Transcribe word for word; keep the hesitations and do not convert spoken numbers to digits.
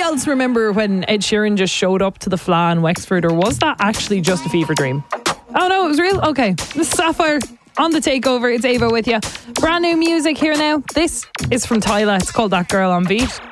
else remember when Ed Sheeran just showed up to the Fla in Wexford, or was that actually just a fever dream? Oh no, it was real? Okay. This is Sapphire on the Takeover. It's Ava with you. Brand new music here now. This is from Tyla. It's called That Girl on Beat.